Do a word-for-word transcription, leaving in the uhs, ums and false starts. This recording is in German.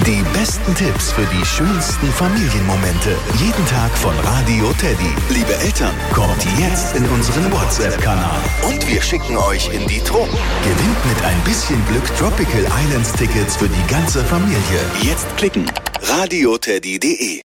Die besten Tipps für die schönsten Familienmomente. Jeden Tag von Radio Teddy. Liebe Eltern, kommt jetzt in unseren WhatsApp-Kanal. Und wir schicken euch in die Truppe. Gewinnt mit ein bisschen Glück Tropical Islands Tickets für die ganze Familie. Jetzt klicken. radio teddy punkt de